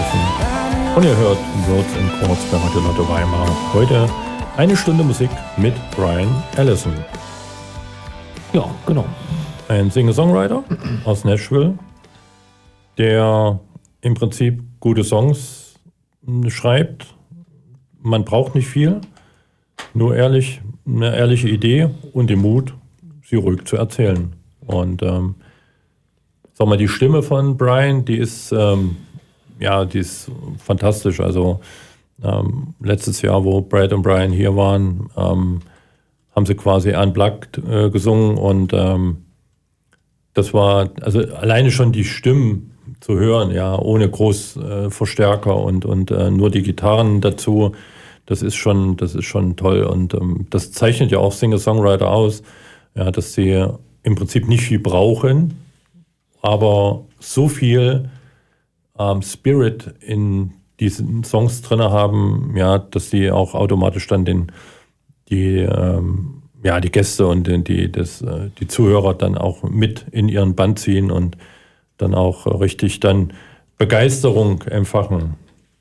Allison. Und ihr hört Words and Chords bei Radio Lotto Weimar. Heute eine Stunde Musik mit Brian Allison. Ja, genau. Ein Singer-Songwriter aus Nashville, der im Prinzip gute Songs schreibt. Man braucht nicht viel, nur eine ehrliche Idee und den Mut, sie ruhig zu erzählen. Und sag mal, die Stimme von Brian, die ist fantastisch. Also letztes Jahr, wo Brad und Brian hier waren, haben sie quasi unplugged gesungen und das war, also alleine schon die Stimmen zu hören, ja, ohne groß Verstärker und nur die Gitarren dazu, das ist schon toll und das zeichnet ja auch Singer-Songwriter aus, ja, dass sie im Prinzip nicht viel brauchen, aber so viel Spirit in diesen Songs drin haben, ja, dass sie auch automatisch dann die Gäste und die Zuhörer dann auch mit in ihren Band ziehen und dann auch richtig dann Begeisterung entfachen.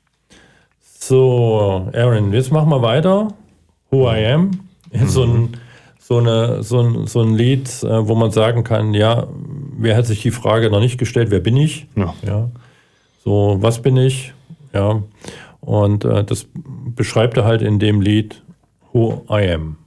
So, Aaron, jetzt machen wir weiter. Who I Am. So ein Lied, wo man sagen kann, ja, wer hat sich die Frage noch nicht gestellt, wer bin ich? Ja. So, was bin ich? Ja. Und das beschreibt er halt in dem Lied Who I Am.